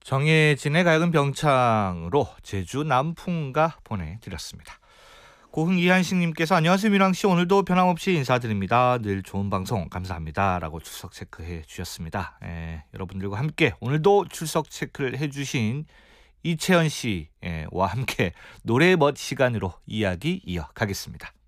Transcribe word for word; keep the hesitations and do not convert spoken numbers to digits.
정해진의 가요은 병창으로 제주 남풍가 보내드렸습니다. 고흥이한식님께서 안녕하세요 민왕씨, 오늘도 변함없이 인사드립니다. 늘 좋은 방송 감사합니다 라고 출석 체크해 주셨습니다. 에, 여러분들과 함께 오늘도 출석 체크를 해주신 이채연 씨와 함께 노래의 멋 시간으로 이야기 이어가겠습니다.